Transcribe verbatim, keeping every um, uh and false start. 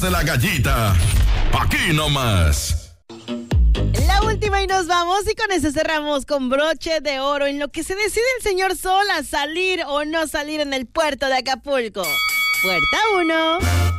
de la gallita. Aquí nomás. La última y nos vamos, y con eso cerramos con broche de oro en lo que se decide el señor Sol a salir o no salir en el puerto de Acapulco. Puerta uno.